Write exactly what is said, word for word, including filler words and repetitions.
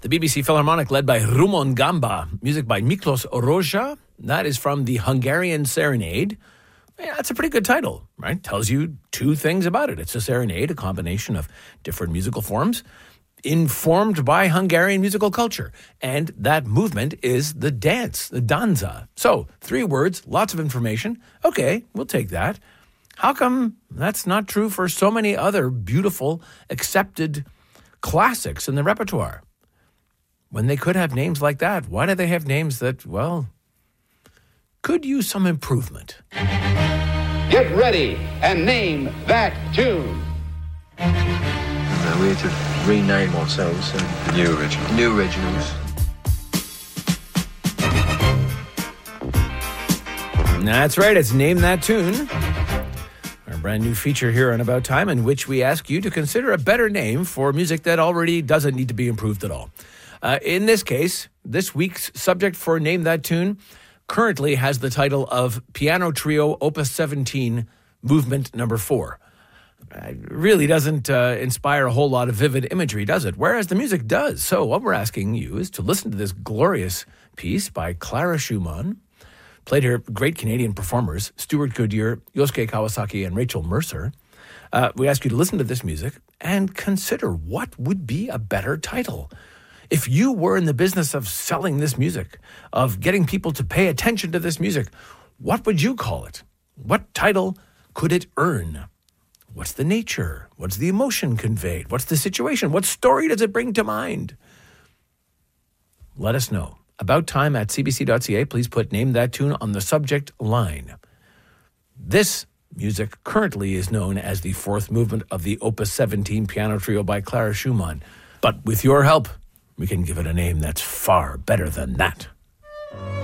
The B B C Philharmonic led by Rumon Gamba. Music by Miklos Rozsa. That is from the Hungarian Serenade. Yeah, that's a pretty good title, right? Tells you two things about it. It's a serenade, a combination of different musical forms, informed by Hungarian musical culture. And that movement is the dance, the danza. So, three words, lots of information. Okay, we'll take that. How come that's not true for so many other beautiful, accepted classics in the repertoire? When they could have names like that, why do they have names that, well, could use some improvement? Get ready and name that tune. Uh, we had to rename ourselves and New original. new originals. That's right, it's Name That Tune. Our brand new feature here on About Time, in which we ask you to consider a better name for music that already doesn't need to be improved at all. Uh, in this case, this week's subject for Name That Tune currently has the title of Piano Trio Opus seventeen, Movement Number four. It really doesn't uh, inspire a whole lot of vivid imagery, does it? Whereas the music does. So what we're asking you is to listen to this glorious piece by Clara Schumann, played her great Canadian performers, Stuart Goodyear, Yosuke Kawasaki, and Rachel Mercer. Uh, we ask you to listen to this music and consider what would be a better title. If you were in the business of selling this music, of getting people to pay attention to this music, what would you call it? What title could it earn? What's the nature? What's the emotion conveyed? What's the situation? What story does it bring to mind? Let us know. About time at c b c dot c a. Please put Name That Tune on the subject line. This music currently is known as the fourth movement of the Opus seventeen Piano Trio by Clara Schumann. But with your help, we can give it a name that's far better than that.